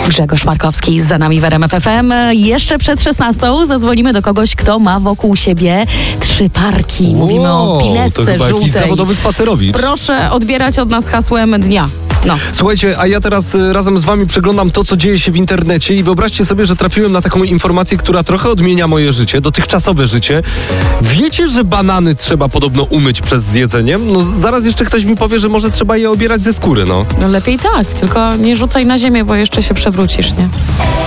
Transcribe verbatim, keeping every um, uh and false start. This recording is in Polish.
Grzegorz Markowski za nami w R M F F M. Jeszcze przed szesnastą zadzwonimy do kogoś, kto ma wokół siebie trzy parki. Mówimy Wow, o pinesce to chyba żółtej. jakiś zawodowy spacerowicz. Proszę odbierać od nas hasłem dnia. No. Słuchajcie, a ja teraz y, razem z wami przeglądam to, co dzieje się w internecie i wyobraźcie sobie, że trafiłem na taką informację, która trochę odmienia moje życie, dotychczasowe życie. Wiecie, że banany trzeba podobno umyć przed zjedzeniem? No zaraz jeszcze ktoś mi powie, że może trzeba je obierać ze skóry, no. No lepiej tak, tylko nie rzucaj na ziemię, bo jeszcze się przewrócisz, nie?